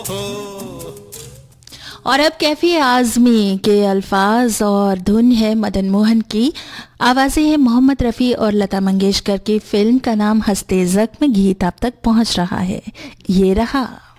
और अब कैफी आजमी के अल्फाज और धुन है मदन मोहन की, आवाजें हैं मोहम्मद रफ़ी और लता मंगेशकर की। फिल्म का नाम हंसते जख्म, गीत आप तक पहुंच रहा है, ये रहा।